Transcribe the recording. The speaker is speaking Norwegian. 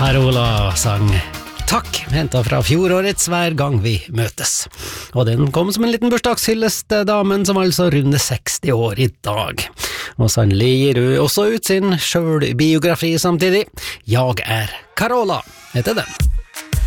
Carola sang Takk, hentet fra fjorårets Hver gang vi møtes. Og den kom som en liten bursdagshyllest damen som altså runder 60 år i dag. Og sannelig gir hun også ut sin selvbiografi samtidig. Jeg er Carola, heter den.